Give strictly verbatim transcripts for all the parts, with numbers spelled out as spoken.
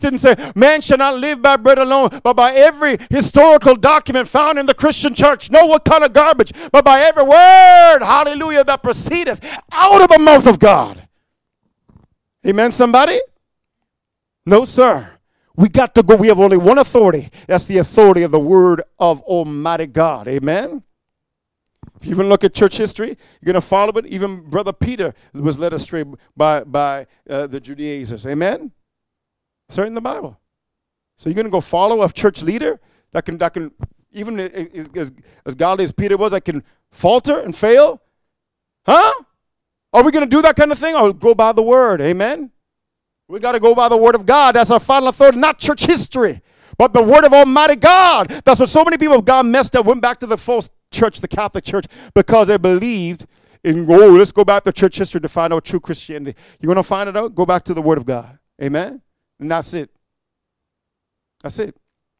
didn't say, man shall not live by bread alone, but by every historical document found in the Christian church. No, what kind of garbage? But by every word, hallelujah, that proceedeth out of the mouth of God. Amen, somebody? No, sir. We got to go. We have only one authority. That's the authority of the word of Almighty God. Amen? If you even look at church history, you're going to follow it. Even Brother Peter was led astray by, by uh, the Judaizers. Amen? It's right in the Bible. So you're going to go follow a church leader that can, that can even as, as godly as Peter was, that can falter and fail? Huh? Are we going to do that kind of thing? Or go by the word? Amen? We got to go by the word of God. That's our final authority, not church history, but the word of Almighty God. That's what so many people of God messed up, went back to the false church, the Catholic Church, because they believed in, oh, let's go back to church history to find out true Christianity. You want to find it out? Go back to the word of God. Amen? And that's it. That's it.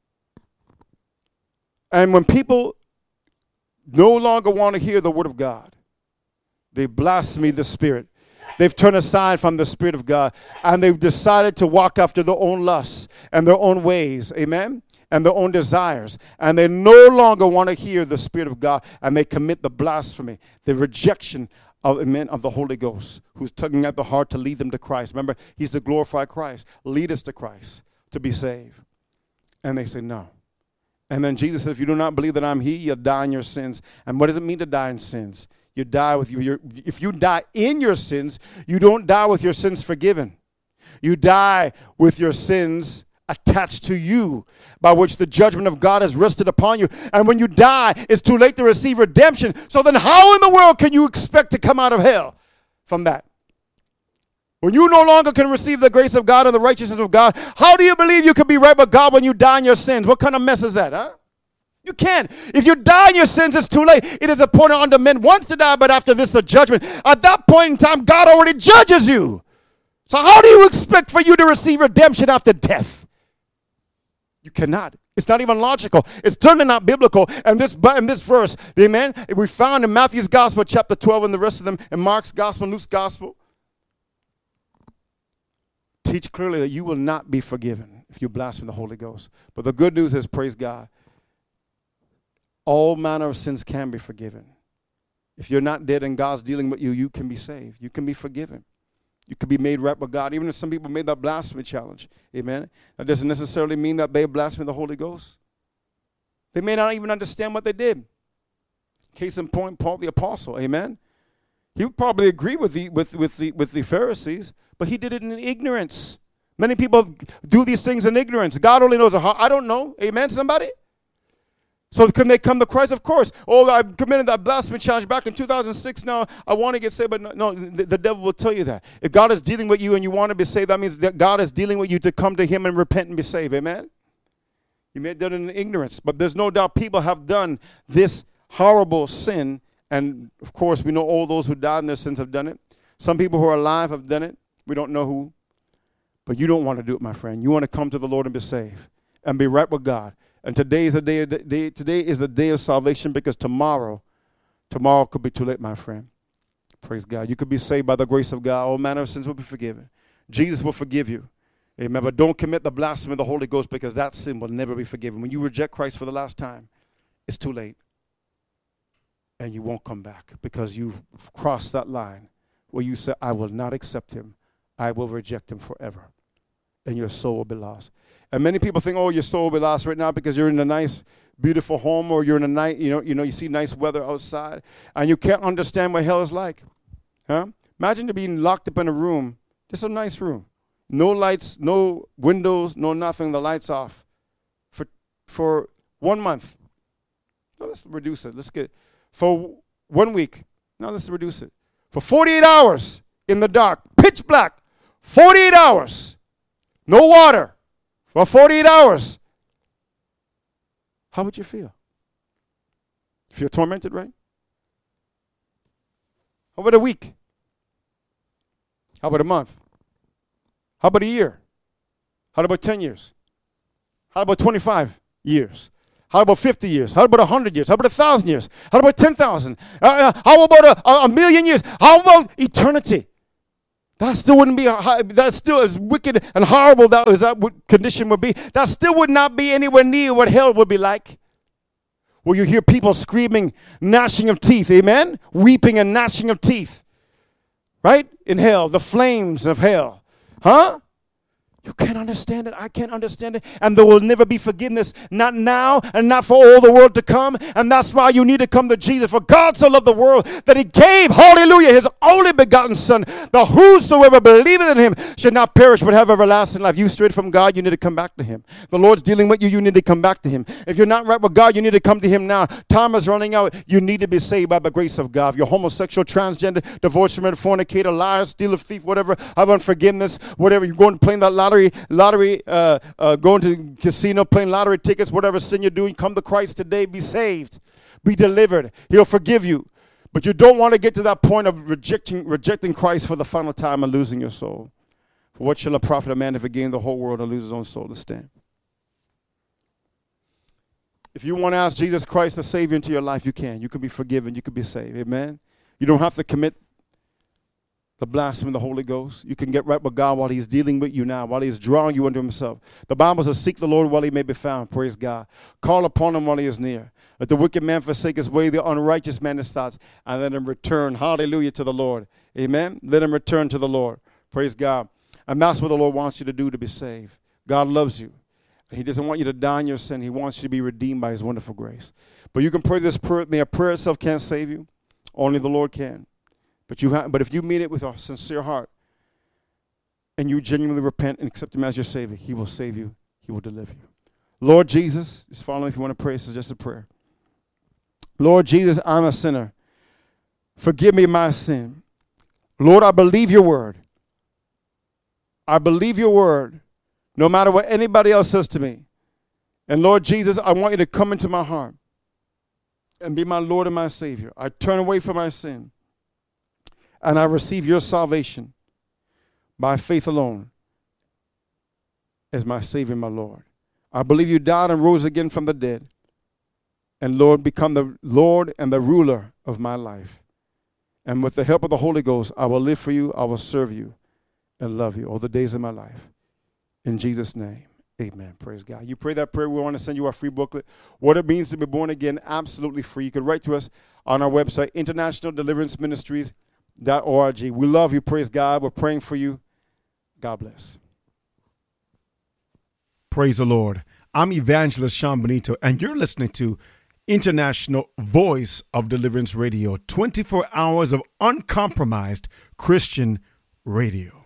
And when people no longer want to hear the word of God, they blaspheme the Spirit. They've turned aside from the Spirit of God, and they've decided to walk after their own lusts and their own ways, amen, and their own desires. And they no longer want to hear the Spirit of God, and they commit the blasphemy, the rejection of, amen, of the Holy Ghost, who's tugging at the heart to lead them to Christ. Remember, he's the glorified Christ. Lead us to Christ to be saved. And they say no. And then Jesus said, if you do not believe that I'm he, you'll die in your sins. And what does it mean to die in sins? You die with your, if you die in your sins, you don't die with your sins forgiven. You die with your sins attached to you, by which the judgment of God has rested upon you. And when you die, it's too late to receive redemption. So then how in the world can you expect to come out of hell from that? When you no longer can receive the grace of God and the righteousness of God, how do you believe you can be right with God when you die in your sins? What kind of mess is that, huh? You can't. If you die in your sins, it's too late. It is appointed unto men once to die, but after this, the judgment. At that point in time, God already judges you. So how do you expect for you to receive redemption after death? You cannot. It's not even logical. It's certainly not biblical. And this, in this verse, amen, we found in Matthew's Gospel, chapter twelve, and the rest of them, in Mark's Gospel, Luke's Gospel, teach clearly that you will not be forgiven if you blaspheme the Holy Ghost. But the good news is, praise God, all manner of sins can be forgiven. If you're not dead and God's dealing with you, you can be saved. You can be forgiven. You can be made right with God. Even if some people made that blasphemy challenge, amen, that doesn't necessarily mean that they blaspheme the Holy Ghost. They may not even understand what they did. Case in point, Paul the Apostle, amen. He would probably agree with the, with, with, the, with the Pharisees, but he did it in ignorance. Many people do these things in ignorance. God only knows how. I don't know. Amen, somebody? So can they come to Christ? Of course. Oh, I committed that blasphemy challenge back in two thousand six. Now I want to get saved, but no, no the, the devil will tell you that. If God is dealing with you and you want to be saved, that means that God is dealing with you to come to him and repent and be saved. Amen? You may have done it in ignorance, but there's no doubt people have done this horrible sin. And, of course, we know all those who died in their sins have done it. Some people who are alive have done it. We don't know who. But you don't want to do it, my friend. You want to come to the Lord and be saved and be right with God. And today is the day, day. Today is the day of salvation, because tomorrow, tomorrow could be too late, my friend. Praise God. You could be saved by the grace of God. All manner of sins will be forgiven. Jesus will forgive you. Amen. But don't commit the blasphemy of the Holy Ghost, because that sin will never be forgiven. When you reject Christ for the last time, it's too late. And you won't come back, because you've crossed that line where you say, I will not accept him. I will reject him forever. And your soul will be lost. And many people think, oh, your soul will be lost right now because you're in a nice, beautiful home, or you're in a night, you know, you know, you see nice weather outside, and you can't understand what hell is like. Huh? Imagine to being locked up in a room, just a nice room. No lights, no windows, no nothing, the lights off. For for one month. No, let's reduce it. Let's get it. For one week. No, let's reduce it. For forty-eight hours in the dark, pitch black, forty-eight hours, no water, for forty-eight hours. How would you feel? You feel tormented, right? How about a week? How about a month? How about a year? How about ten years? How about twenty-five years? How about fifty years? How about one hundred years? How about one thousand years? How about ten thousand? Uh, uh, how about a, a million years? How about eternity? That still wouldn't be, a, that still as wicked and horrible that as that would, condition would be. That still would not be anywhere near what hell would be like. Where you hear people screaming, gnashing of teeth, amen? Weeping and gnashing of teeth, right? In hell, the flames of hell. Huh? You can't understand it. I can't understand it. And there will never be forgiveness, not now and not for all the world to come. And that's why you need to come to Jesus. For God so loved the world that he gave, hallelujah, his only begotten son, that whosoever believeth in him should not perish but have everlasting life. You strayed from God, you need to come back to him. The Lord's dealing with you, you need to come back to him. If you're not right with God, you need to come to him now. Time is running out. You need to be saved by the grace of God. If you're homosexual, transgender, divorced man, fornicator, liar, stealer, thief, whatever, have unforgiveness, whatever, you're going to play that lottery, lottery, uh, uh, going to casino, playing lottery tickets, whatever sin you're doing, come to Christ today, be saved, be delivered. He'll forgive you. But you don't want to get to that point of rejecting rejecting Christ for the final time and losing your soul. For what shall it profit a man if he gain the whole world and lose his own soul? To stand. If you want to ask Jesus Christ the Savior into your life, you can. You can be forgiven. You can be saved. Amen. You don't have to commit the blasphemy of the Holy Ghost. You can get right with God while he's dealing with you now, while he's drawing you unto himself. The Bible says, seek the Lord while he may be found. Praise God. Call upon him while he is near. Let the wicked man forsake his way, the unrighteous man his thoughts, and let him return, hallelujah, to the Lord. Amen. Let him return to the Lord. Praise God. And that's what the Lord wants you to do to be saved. God loves you. He doesn't want you to die in your sin. He wants you to be redeemed by his wonderful grace. But you can pray this prayer with me. A prayer itself can't save you. Only the Lord can. But you have, but if you mean it with a sincere heart and you genuinely repent and accept him as your Savior, he will save you. He will deliver you. Lord Jesus, just follow me if you want to pray. This is just a prayer. Lord Jesus, I'm a sinner. Forgive me my sin. Lord, I believe your word. I believe your word, no matter what anybody else says to me. And Lord Jesus, I want you to come into my heart and be my Lord and my Savior. I turn away from my sin. And I receive your salvation by faith alone as my Savior, my Lord. I believe you died and rose again from the dead. And Lord, become the Lord and the ruler of my life. And with the help of the Holy Ghost, I will live for you, I will serve you, and love you all the days of my life. In Jesus' name, amen. Praise God. You pray that prayer, we want to send you our free booklet. What it means to be born again, absolutely free. You can write to us on our website, International Deliverance Ministries. Dot org. We love you. Praise God. We're praying for you. God bless. Praise the Lord. I'm Evangelist Sean Benito, and you're listening to International Voice of Deliverance Radio, twenty-four hours of uncompromised Christian radio.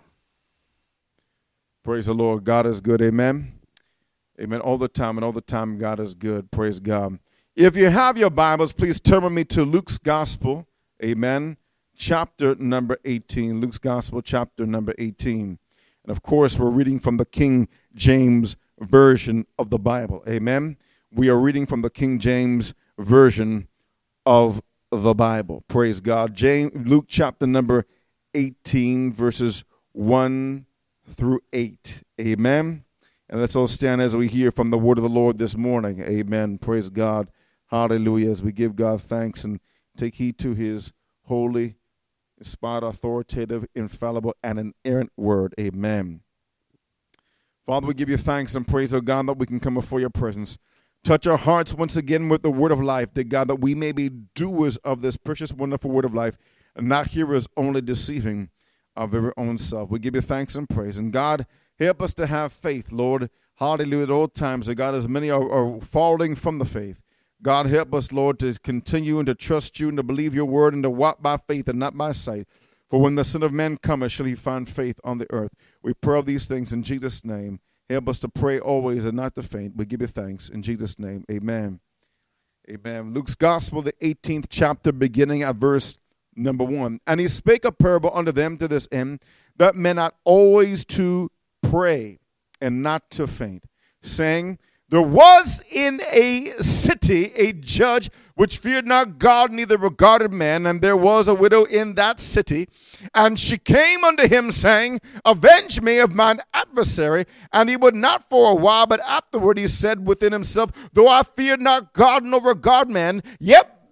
Praise the Lord. God is good. Amen. Amen. All the time and all the time, God is good. Praise God. If you have your Bibles, please turn with me to Luke's Gospel. Amen. Chapter number eighteen, Luke's Gospel, chapter number eighteen. And of course, we're reading from the King James Version of the Bible. Amen. We are reading from the King James Version of the Bible. Praise God. James, Luke chapter number eighteen, verses one through eight. Amen. And let's all stand as we hear from the word of the Lord this morning. Amen. Praise God. Hallelujah. As we give God thanks and take heed to his holy, inspired, authoritative, infallible, and inerrant word. Amen. Father, we give you thanks and praise, oh God, that we can come before your presence. Touch our hearts once again with the word of life, dear God, that we may be doers of this precious, wonderful word of life, and not hearers only, deceiving our very own self. We give you thanks and praise. And God, help us to have faith, Lord. Hallelujah. At all times, that God, as many are, are falling from the faith. God, help us, Lord, to continue and to trust you and to believe your word and to walk by faith and not by sight. For when the Son of Man cometh, shall he find faith on the earth. We pray all these things in Jesus' name. Help us to pray always and not to faint. We give you thanks in Jesus' name. Amen. Amen. Luke's Gospel, the eighteenth chapter, beginning at verse number one. And he spake a parable unto them to this end, that men ought always to pray and not to faint, saying, there was in a city a judge which feared not God, neither regarded man, and there was a widow in that city. And she came unto him, saying, avenge me of mine adversary. And he would not for a while, but afterward he said within himself, though I fear not God nor regard man, yet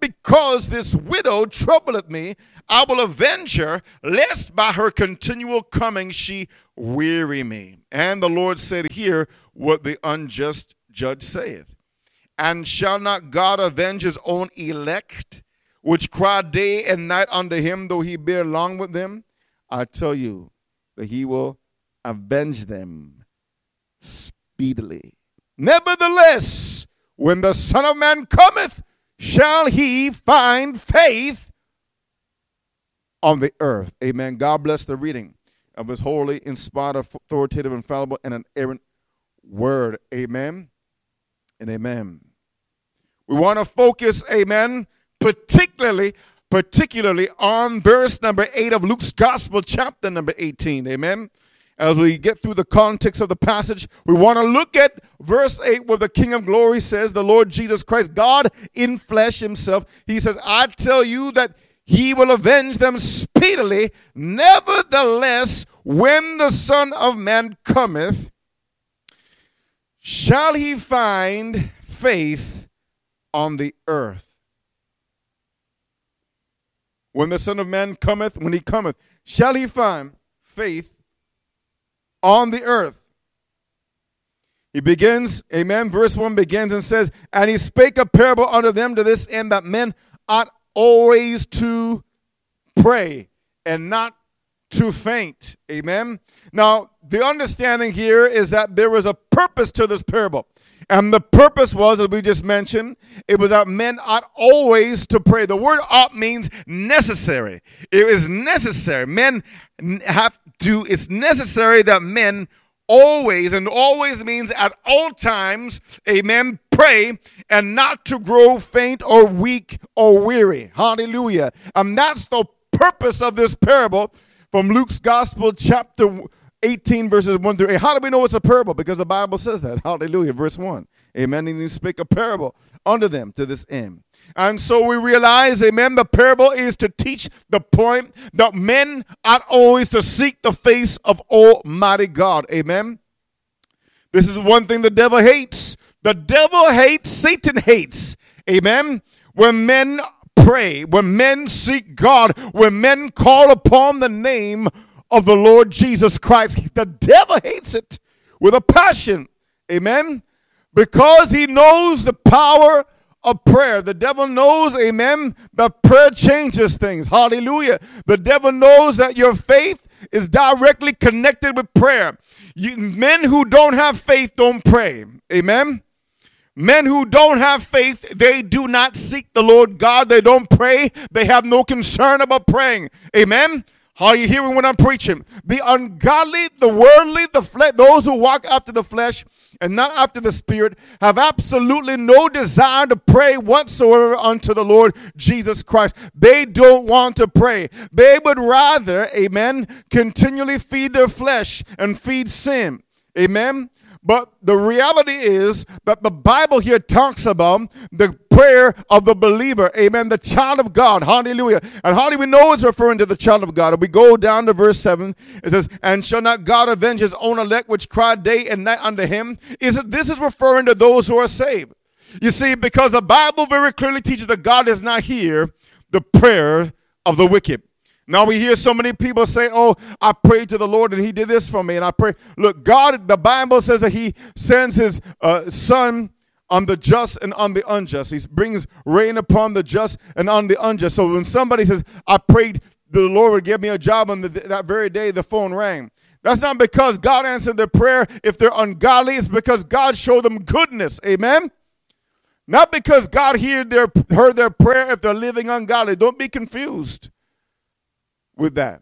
because this widow troubleth me, I will avenge her, lest by her continual coming she weary me. And the Lord said, hear what the unjust judge saith. And shall not God avenge his own elect, which cry day and night unto him, though he bear long with them? I tell you that he will avenge them speedily. Nevertheless, when the Son of Man cometh, shall he find faith on the earth? Amen. God bless the reading of his holy, inspired, authoritative, infallible, and inerrant word. Amen and amen. We want to focus, amen, particularly, particularly on verse number eight of Luke's Gospel, chapter number eighteen. Amen. As we get through the context of the passage, we want to look at verse eight where the King of Glory says, the Lord Jesus Christ, God in flesh himself, he says, I tell you that he will avenge them speedily. Nevertheless, when the Son of Man cometh, shall he find faith on the earth? When the Son of Man cometh, when he cometh, shall he find faith on the earth? He begins, amen, verse one begins and says, and he spake a parable unto them to this end, that men ought always to pray and not to faint. Amen. Now, the understanding here is that there was a purpose to this parable. And the purpose was, as we just mentioned, it was that men ought always to pray. The word ought means necessary. It is necessary. Men have to, it's necessary that men always, and always means at all times, amen, pray and not to grow faint or weak or weary. Hallelujah. And that's the purpose of this parable from Luke's Gospel, chapter eighteen, verses one through eight. How do we know it's a parable? Because the Bible says that. Hallelujah. Verse one. Amen. And he spake a parable unto them to this end. And so we realize, amen, the parable is to teach the point that men ought always to seek the face of Almighty God. Amen. This is one thing the devil hates. The devil hates, Satan hates. Amen. When men pray, when men seek God, when men call upon the name of the Lord Jesus Christ, the devil hates it with a passion. Amen. Because he knows the power of prayer. The devil knows, amen, that prayer changes things. Hallelujah. The devil knows that your faith is directly connected with prayer. You, men who don't have faith don't pray. Amen. Men who don't have faith, they do not seek the Lord God. They don't pray. They have no concern about praying. Amen. Are you hearing what I'm preaching? The ungodly, the worldly, the flesh, those who walk after the flesh and not after the Spirit, have absolutely no desire to pray whatsoever unto the Lord Jesus Christ. They don't want to pray. They would rather, amen, continually feed their flesh and feed sin. Amen. But the reality is that the Bible here talks about the prayer of the believer. Amen. The child of God. Hallelujah. And how do we know it's referring to the child of God? If we go down to verse seven, it says, and shall not God avenge his own elect, which cry day and night unto him? Is it, this is referring to those who are saved. You see, because the Bible very clearly teaches that God does not hear the prayer of the wicked. Now we hear so many people say, oh, I prayed to the Lord and he did this for me. And I pray. Look, God, the Bible says that he sends his uh, son on the just and on the unjust. He brings rain upon the just and on the unjust. So when somebody says, I prayed the Lord would give me a job, on the, that very day the phone rang. That's not because God answered their prayer if they're ungodly. It's because God showed them goodness. Amen. Not because God heard their, heard their prayer if they're living ungodly. Don't be confused with that.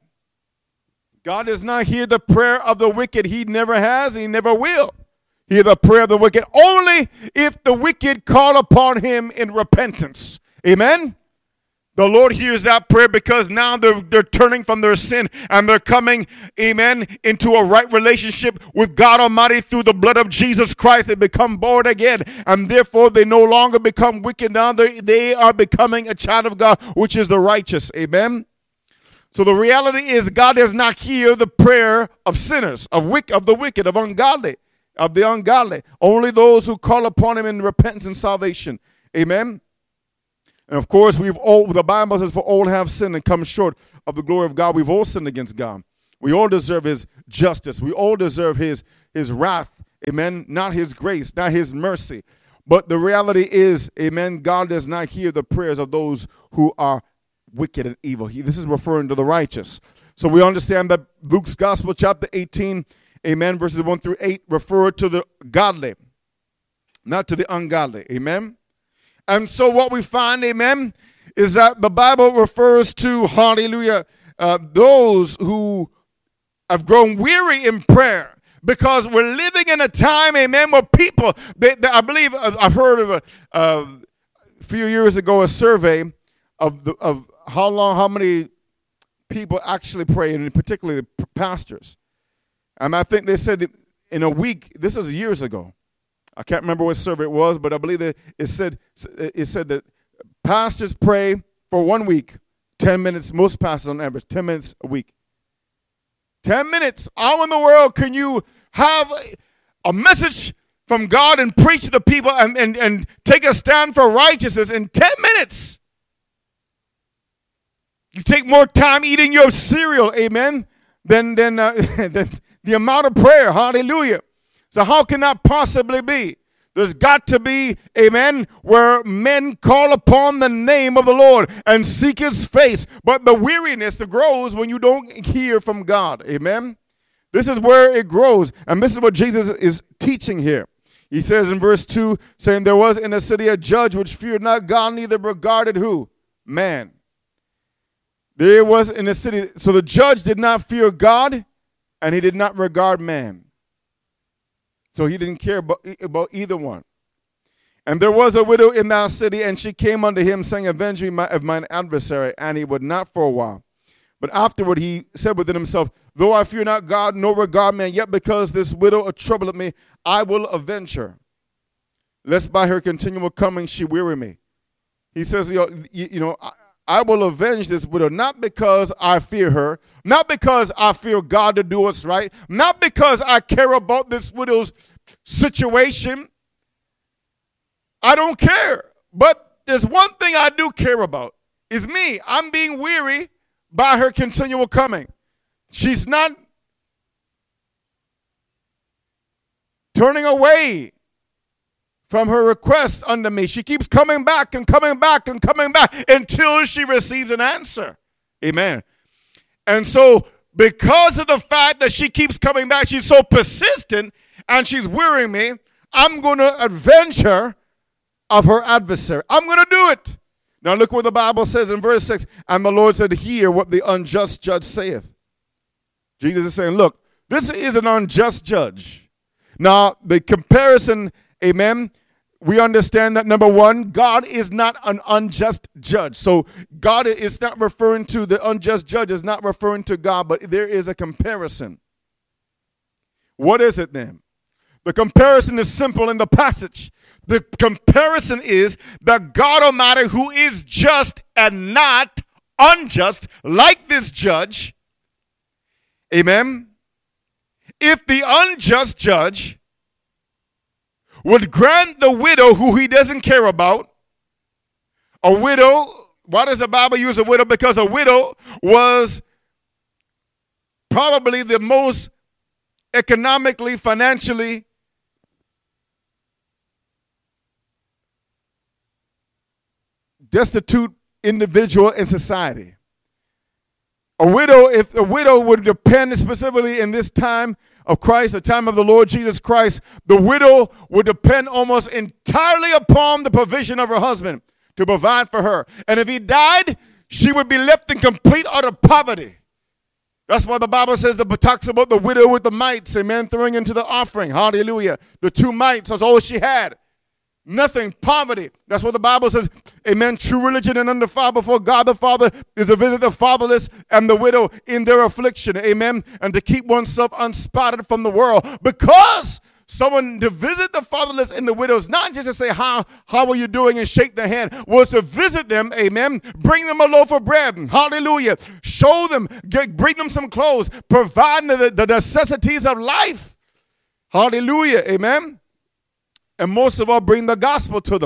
God does not hear the prayer of the wicked. He never has. He never will hear the prayer of the wicked. Only if the wicked call upon him in repentance. Amen. The Lord hears that prayer because now they're, they're turning from their sin and they're coming, amen, into a right relationship with God Almighty through the blood of Jesus Christ. They become born again, and therefore they no longer become wicked. Now they, they are becoming a child of God, which is the righteous. Amen. So the reality is God does not hear the prayer of sinners, of wick, of the wicked, of ungodly, of the ungodly. Only those who call upon him in repentance and salvation. Amen. And of course, we've all, the Bible says, for all have sinned and come short of the glory of God. We've all sinned against God. We all deserve his justice. We all deserve his, his wrath. Amen. Not his grace, not his mercy. But the reality is, amen, God does not hear the prayers of those who are wicked and evil. He, this is referring to the righteous. So we understand that Luke's Gospel, chapter eighteen, amen, verses one through eight, refer to the godly, not to the ungodly. Amen. And so what we find, amen, is that the Bible refers to, hallelujah, uh, those who have grown weary in prayer. Because we're living in a time, amen, where people, they, they, I believe, I've heard of a, uh, a few years ago a survey of the, of how long, how many people actually pray, and particularly pastors. And I think they said in a week, this is years ago. I can't remember what survey it was, but I believe that it said it said that pastors pray for one week, ten minutes, most pastors on average, ten minutes a week. ten minutes. How in the world can you have a message from God and preach to the people and, and, and take a stand for righteousness in ten minutes? You take more time eating your cereal, amen, than, than, uh, than the amount of prayer. Hallelujah. So how can that possibly be? There's got to be, amen, where men call upon the name of the Lord and seek his face. But the weariness that grows when you don't hear from God. Amen. This is where it grows. And this is what Jesus is teaching here. He says in verse two, saying, there was in the city a judge which feared not God, neither regarded who? Man. There was in the city. So the judge did not fear God, and he did not regard man. So he didn't care about, about either one. And there was a widow in that city, and she came unto him, saying, avenge me of mine adversary. And he would not for a while. But afterward he said within himself, though I fear not God, nor regard man, yet because this widow troubleth me, I will avenge her, lest by her continual coming she weary me. He says, you know, you, you know I, I will avenge this widow, not because I fear her, not because I fear God to do what's right, not because I care about this widow's situation. I don't care. But there's one thing I do care about, is me. I'm being weary by her continual coming. She's not turning away from her requests unto me. She keeps coming back and coming back and coming back until she receives an answer. Amen. And so because of the fact that she keeps coming back, she's so persistent and she's wearying me, I'm going to avenge her of her adversary. I'm going to do it. Now look what the Bible says in verse six. And the Lord said, hear what the unjust judge saith. Jesus is saying, look, this is an unjust judge. Now the comparison, amen, we understand that, number one, God is not an unjust judge. So God is not referring to, the unjust judge is not referring to God, but there is a comparison. What is it then? The comparison is simple in the passage. The comparison is that God Almighty, who is just and not unjust, like this judge, amen, if the unjust judge would grant the widow who he doesn't care about, a widow, why does the Bible use a widow? Because a widow was probably the most economically, financially destitute individual in society. A widow, if a widow would depend specifically in this time of Christ, the time of the Lord Jesus Christ, the widow would depend almost entirely upon the provision of her husband to provide for her. And if he died, she would be left in complete utter poverty. That's why the Bible says, the talks about the widow with the mites, amen, throwing into the offering. Hallelujah. The two mites, that's all she had. Nothing, poverty. That's what the Bible says, amen. True religion and undefiled before God the Father is to visit the fatherless and the widow in their affliction, amen. And to keep oneself unspotted from the world. Because someone to visit the fatherless and the widows, not just to say, how, how are you doing and shake their hand, was to visit them, amen. Bring them a loaf of bread, hallelujah. Show them, get, bring them some clothes, provide the, the necessities of life, hallelujah, amen. And most of all, bring the gospel to them.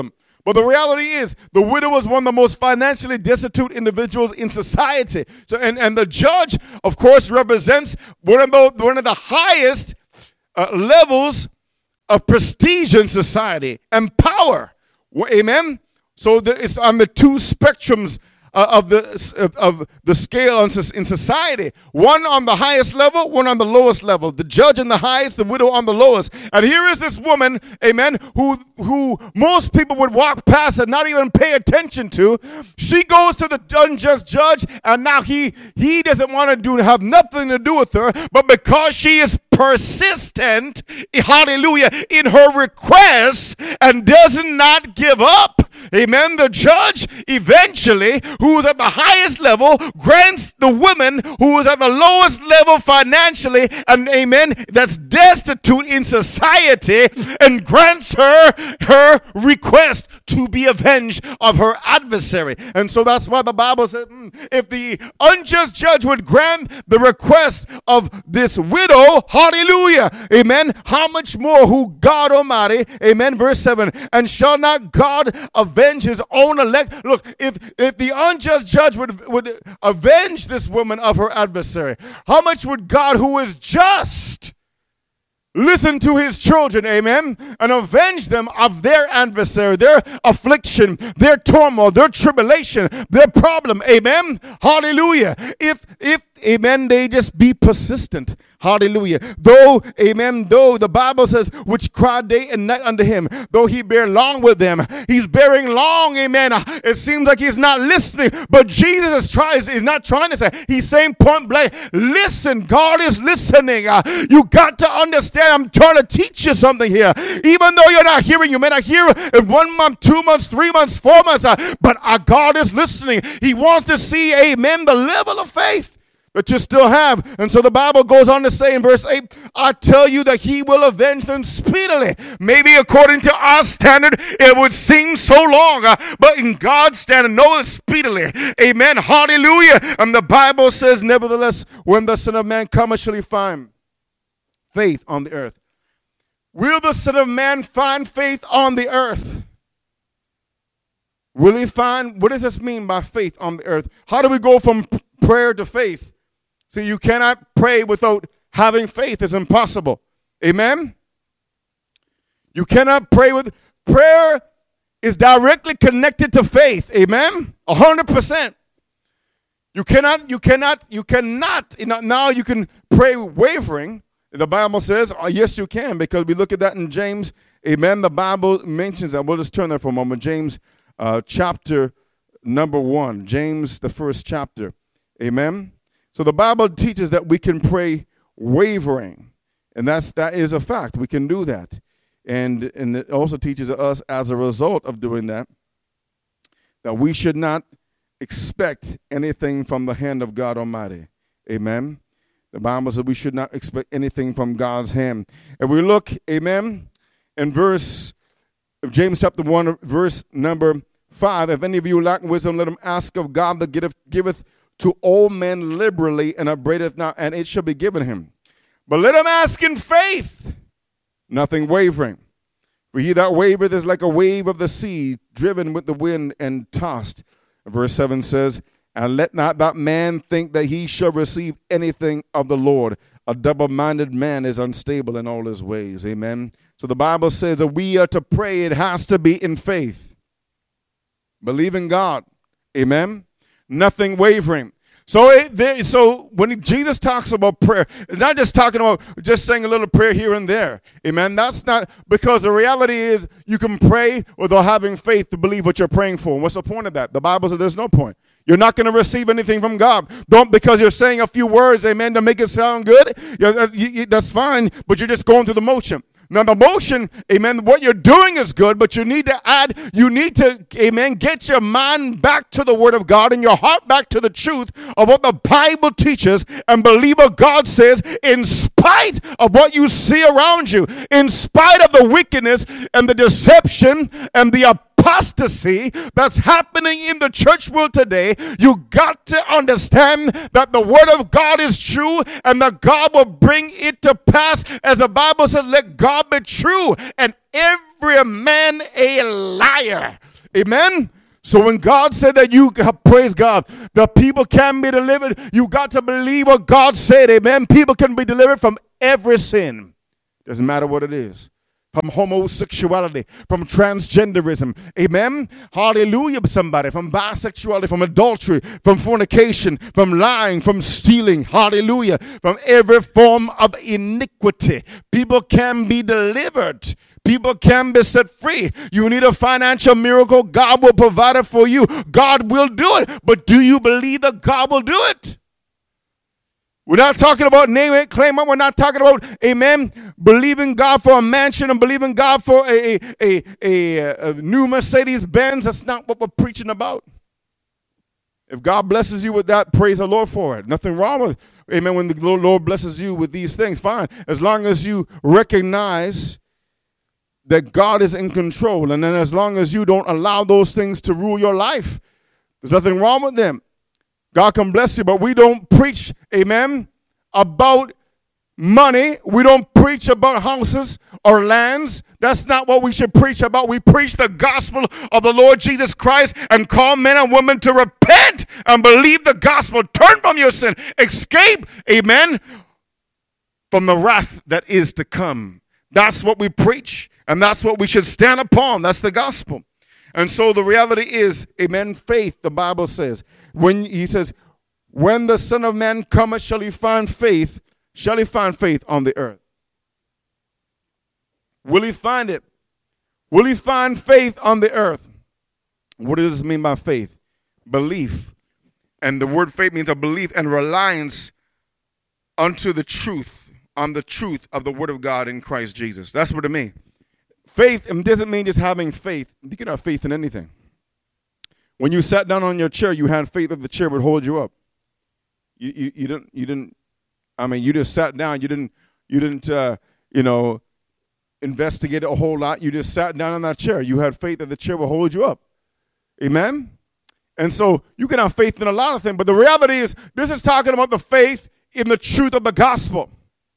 But the reality is, the widow was one of the most financially destitute individuals in society. So, and, and the judge, of course, represents one of the, one of the highest uh, levels of prestige in society and power. Well, amen? So the, it's on the two spectrums uh, of the of, of the scale in society. One on the highest level, one on the lowest level. The judge on the highest, the widow on the lowest. And here is this woman, amen, who who most people would walk past and not even pay attention to. She goes to the unjust judge, and now he he doesn't want to do have nothing to do with her, but because she is persistent, hallelujah, in her requests and does not give up, amen, the judge eventually, who is at the highest level, grants the woman who is at the lowest level financially, and amen, that's destitute in society, and grants her her request to be avenged of her adversary. And so that's why the Bible says, mm, if the unjust judge would grant the request of this widow, hallelujah, amen, how much more who God Almighty, amen, verse seven, and shall not God avenge his own elect? Look, if if the unjust judge would, would avenge this woman of her adversary, how much would God, who is just, listen to his children, amen, and avenge them of their adversary, their affliction, their turmoil, their tribulation, their problem, amen, hallelujah. If, if, amen, they just be persistent, hallelujah. Though, amen, though the Bible says, which cry day and night unto him, though he bear long with them, he's bearing long, amen. It seems like he's not listening, but Jesus is trying, he's not trying to say, he's saying point blank, listen, God is listening. Uh, you got to understand, I'm trying to teach you something here. Even though you're not hearing, you may not hear in one month, two months, three months, four months, uh, but our God is listening. He wants to see, amen, the level of faith that you still have. And so the Bible goes on to say in verse eight, I tell you that he will avenge them speedily. Maybe according to our standard, it would seem so long, uh, but in God's standard, no, it's speedily. Amen. Hallelujah. And the Bible says, nevertheless, when the Son of Man cometh, shall he find faith on the earth. Will the Son of Man find faith on the earth? Will he find, what does this mean by faith on the earth? How do we go from p- prayer to faith? See, you cannot pray without having faith. It's impossible. Amen? You cannot pray with, prayer is directly connected to faith. Amen? A hundred percent. You cannot, you cannot, you cannot, you know, now you can pray wavering. The Bible says, oh, yes, you can, because we look at that in James. Amen? The Bible mentions that. We'll just turn there for a moment. James uh, chapter number one. James, the first chapter. Amen? So the Bible teaches that we can pray wavering, and that's that is a fact. We can do that, and and it also teaches us as a result of doing that that we should not expect anything from the hand of God Almighty. Amen. The Bible says we should not expect anything from God's hand. And we look, amen, in verse of James chapter one, verse number five. If any of you lack wisdom, let him ask of God that giveth giveth. to all men liberally and upbraideth not, and it shall be given him. But let him ask in faith, nothing wavering. For he that wavereth is like a wave of the sea, driven with the wind and tossed. Verse seven says, and let not that man think that he shall receive anything of the Lord. A double-minded man is unstable in all his ways. Amen. So the Bible says that we are to pray. It has to be in faith. Believe in God. Amen. Nothing wavering. So, it, there, so when Jesus talks about prayer, it's not just talking about just saying a little prayer here and there. Amen. That's not, because the reality is you can pray without having faith to believe what you're praying for. And what's the point of that? The Bible says there's no point. You're not going to receive anything from God. Don't, because you're saying a few words, amen, to make it sound good. You, you, that's fine, but you're just going through the motion. Now, the motion, amen, what you're doing is good, but you need to add, you need to, amen, get your mind back to the Word of God and your heart back to the truth of what the Bible teaches, and believe what God says in spite of what you see around you, in spite of the wickedness and the deception and the apostasy that's happening in the church world today. You got to understand that the Word of God is true and that God will bring it to pass. As the Bible says, let God be true and every man a liar. Amen? So when God said that you, praise God, the people can be delivered, you got to believe what God said. Amen? People can be delivered from every sin. Doesn't matter what it is. From homosexuality, from transgenderism, amen? Hallelujah, somebody. From bisexuality, from adultery, from fornication, from lying, from stealing, hallelujah. From every form of iniquity. People can be delivered. People can be set free. You need a financial miracle, God will provide it for you. God will do it. But do you believe that God will do it? We're not talking about name it, claim it. We're not talking about, amen, believing God for a mansion and believing God for a, a, a, a, a new Mercedes-Benz. That's not what we're preaching about. If God blesses you with that, praise the Lord for it. Nothing wrong with it. Amen. When the Lord blesses you with these things, fine. As long as you recognize that God is in control. And then as long as you don't allow those things to rule your life, there's nothing wrong with them. God can bless you, but we don't preach, amen, about money. We don't preach about houses or lands. That's not what we should preach about. We preach the gospel of the Lord Jesus Christ and call men and women to repent and believe the gospel. Turn from your sin. Escape, amen, from the wrath that is to come. That's what we preach, and that's what we should stand upon. That's the gospel. And so the reality is, amen, faith, the Bible says. When he says, when the Son of Man cometh, shall he find faith, shall he find faith on the earth? Will he find it? Will he find faith on the earth? What does this mean by faith? Belief. And the word faith means a belief and reliance unto the truth, on the truth of the word of God in Christ Jesus. That's what it means. Faith doesn't mean just having faith. You can have faith in anything. When you sat down on your chair, you had faith that the chair would hold you up. You, you, you didn't, you didn't, I mean, you just sat down. You didn't, you didn't, uh, you know, investigate a whole lot. You just sat down on that chair. You had faith that the chair would hold you up. Amen? And so you can have faith in a lot of things, but the reality is this is talking about the faith in the truth of the gospel.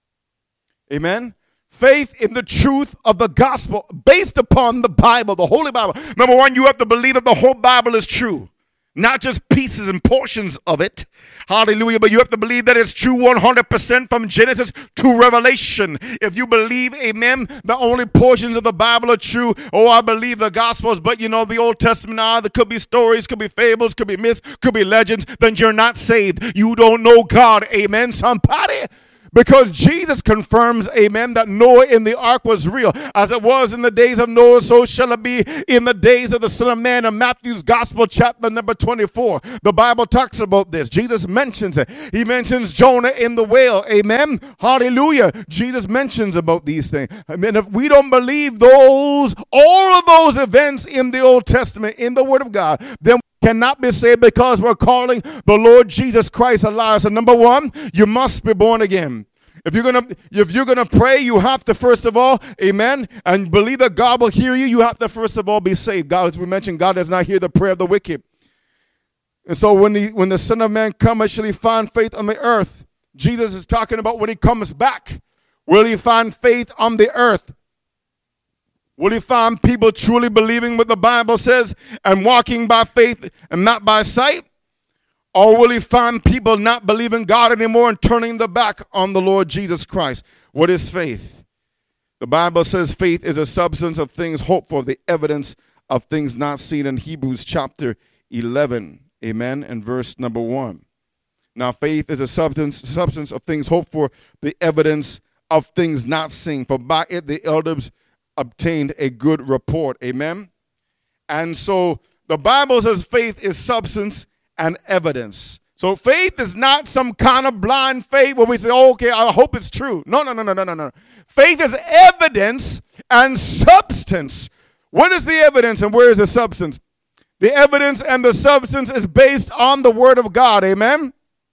Amen? Faith in the truth of the gospel based upon the Bible, the Holy Bible. Number one, you have to believe that the whole Bible is true. Not just pieces and portions of it. Hallelujah. But you have to believe that it's true one hundred percent from Genesis to Revelation. If you believe, amen, the only portions of the Bible are true. Oh, I believe the Gospels, but you know, the Old Testament, ah, there could be stories, could be fables, could be myths, could be legends. Then you're not saved. You don't know God. Amen, somebody. Because Jesus confirms, amen, that Noah in the ark was real. As it was in the days of Noah, so shall it be in the days of the Son of Man. In Matthew's Gospel, chapter number twenty-four, the Bible talks about this. Jesus mentions it. He mentions Jonah in the whale. Amen. Hallelujah. Jesus mentions about these things. I mean, if we don't believe those, all of those events in the Old Testament, in the Word of God, then cannot be saved because we're calling the Lord Jesus Christ a liar. So number one, you must be born again. If you're gonna if you're gonna pray, you have to first of all, amen, and believe that God will hear you. You have to first of all be saved. God, as we mentioned, God does not hear the prayer of the wicked. And so when the when the Son of Man comes, shall he find faith on the earth? Jesus is talking about when he comes back. Will he find faith on the earth? Will he find people truly believing what the Bible says and walking by faith and not by sight? Or will he find people not believing God anymore and turning their back on the Lord Jesus Christ? What is faith? The Bible says faith is a substance of things hoped for, the evidence of things not seen in Hebrews chapter eleven. Amen. And verse number one. Now faith is a substance, substance of things hoped for, the evidence of things not seen. For by it the elders obtained a good report. Amen. And so the Bible says faith is substance and evidence. So faith is not some kind of blind faith where we say, oh, okay, I hope it's true. No, no, no, no, no, no, no. Faith is evidence and substance. What is the evidence and where is the substance? The evidence and the substance is based on the Word of God. Amen.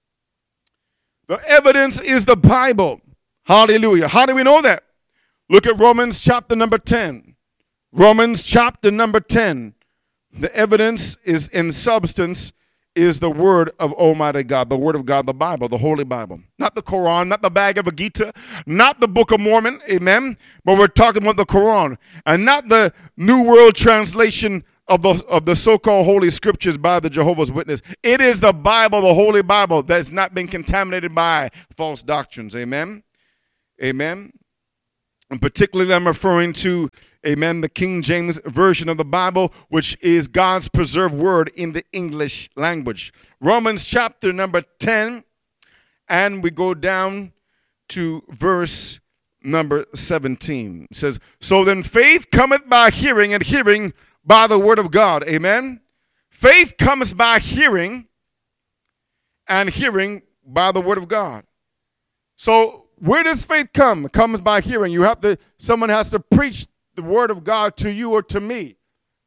The evidence is the Bible. Hallelujah. How do we know that? Look at Romans chapter number ten. Romans chapter number ten. The evidence is in substance is the word of Almighty God, the word of God, the Bible, the Holy Bible. Not the Quran, not the Bhagavad Gita, not the Book of Mormon, amen, but we're talking about the Quran. And not the New World Translation of the, of the so-called Holy Scriptures by the Jehovah's Witness. It is the Bible, the Holy Bible, that's not been contaminated by false doctrines. Amen? Amen? And particularly I'm referring to, amen, the King James Version of the Bible, which is God's preserved word in the English language. Romans chapter number ten, and we go down to verse number seventeen. It says, so then faith cometh by hearing, and hearing by the word of God. Amen? Faith cometh by hearing, and hearing by the word of God. So where does faith come? It comes by hearing. You have to, someone has to preach the word of God to you or to me.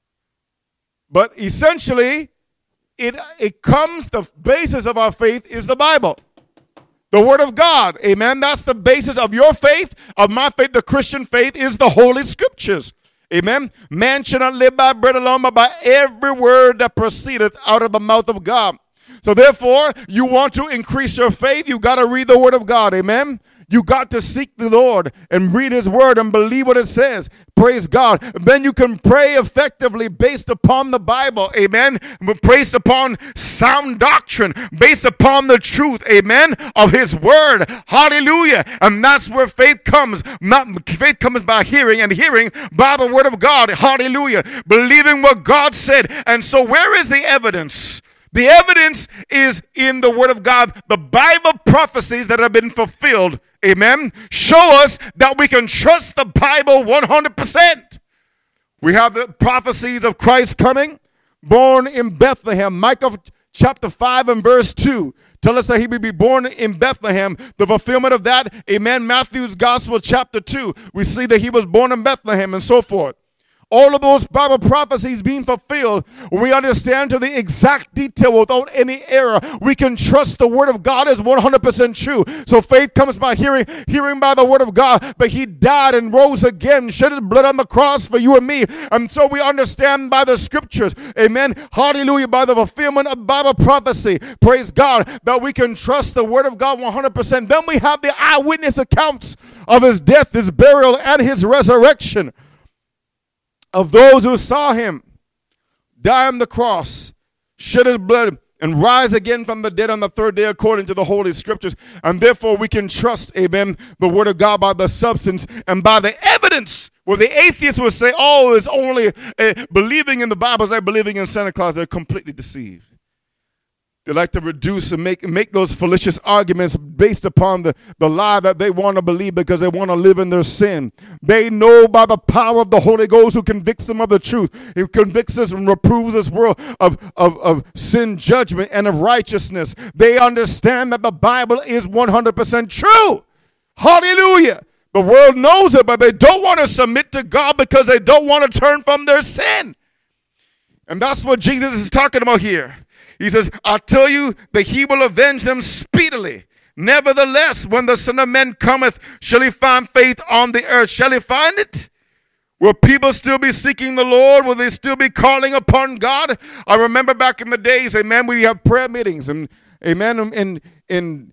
But essentially, it, it comes, the basis of our faith is the Bible. The word of God. Amen. That's the basis of your faith, of my faith. The Christian faith is the Holy Scriptures. Amen. Man shall not live by bread alone, but by every word that proceedeth out of the mouth of God. So therefore, you want to increase your faith, you got to read the word of God. Amen. You got to seek the Lord and read his word and believe what it says. Praise God. Then you can pray effectively based upon the Bible. Amen. Based upon sound doctrine. Based upon the truth. Amen. Of his word. Hallelujah. And that's where faith comes. Not, faith comes by hearing, and hearing by the word of God. Hallelujah. Believing what God said. And so where is the evidence? The evidence is in the word of God. The Bible prophecies that have been fulfilled, amen, show us that we can trust the Bible one hundred percent. We have the prophecies of Christ coming, born in Bethlehem. Micah chapter five and verse two tell us that he would be born in Bethlehem. The fulfillment of that, amen, Matthew's gospel chapter two, we see that he was born in Bethlehem and so forth. All of those Bible prophecies being fulfilled, we understand to the exact detail without any error. We can trust the word of God is one hundred percent true. So faith comes by hearing, hearing by the word of God. But he died and rose again, shed his blood on the cross for you and me. And so we understand by the scriptures, amen, hallelujah, by the fulfillment of Bible prophecy, praise God, that we can trust the word of God one hundred percent. Then we have the eyewitness accounts of his death, his burial, and his resurrection. Of those who saw him die on the cross, shed his blood, and rise again from the dead on the third day according to the Holy Scriptures. And therefore we can trust, amen, the word of God by the substance and by the evidence. Where the atheists will say, oh, it's only uh, believing in the Bible is like believing in Santa Claus. They're completely deceived. They like to reduce and make, make those fallacious arguments based upon the, the lie that they want to believe because they want to live in their sin. They know by the power of the Holy Ghost who convicts them of the truth. He convicts us and reproves this world of, of, of sin, judgment, and of righteousness. They understand that the Bible is one hundred percent true. Hallelujah. The world knows it, but they don't want to submit to God because they don't want to turn from their sin. And that's what Jesus is talking about here. He says, I tell you that he will avenge them speedily. Nevertheless, when the Son of Man cometh, shall he find faith on the earth? Shall he find it? Will people still be seeking the Lord? Will they still be calling upon God? I remember back in the days, amen, we have prayer meetings. And amen, in, in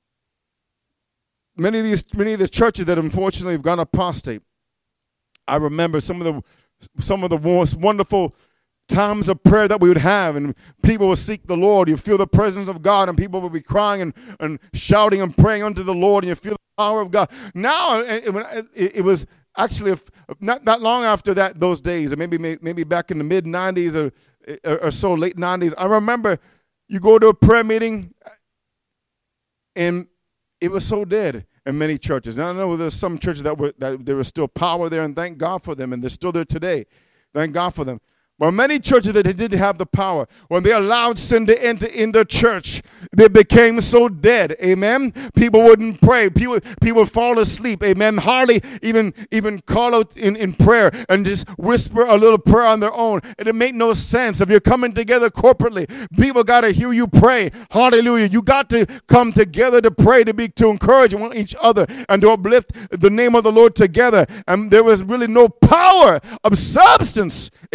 many of these many of the churches that unfortunately have gone apostate, I remember some of the some of the most wonderful times of prayer that we would have, and people would seek the Lord. You feel the presence of God, and people would be crying and, and shouting and praying unto the Lord, and you feel the power of God. Now, it, it, it was actually not that long after that, those days, or maybe maybe back in the mid nineties or, or so, late nineties. I remember you go to a prayer meeting, and it was so dead in many churches. Now, I know there's some churches that were that there was still power there, and thank God for them, and they're still there today. Thank God for them. Well, many churches that didn't have the power, when they allowed sin to enter in the church, they became so dead. Amen. People wouldn't pray. People people would fall asleep. Amen. Hardly even even call out in, in prayer and just whisper a little prayer on their own. And it made no sense. If you're coming together corporately, people got to hear you pray. Hallelujah. You got to come together to pray, to be to encourage one each other and to uplift the name of the Lord together. And there was really no power of substance. Amen. That